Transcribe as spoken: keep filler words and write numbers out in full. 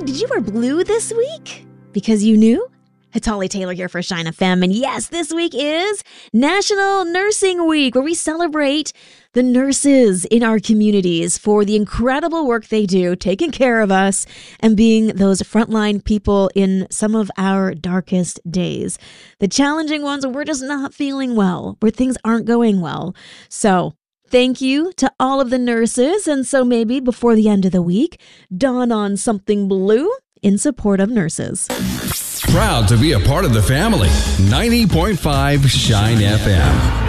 did you wear blue this week? Because you knew? It's Holly Taylor here for Shine F M. And yes, this week is National Nursing Week, where we celebrate the nurses in our communities for the incredible work they do, taking care of us and being those frontline people in some of our darkest days. The challenging ones where we're just not feeling well, where things aren't going well. So thank you to all of the nurses. And so maybe before the end of the week, don on something blue in support of nurses. Proud to be a part of the family. ninety point five Shine F M.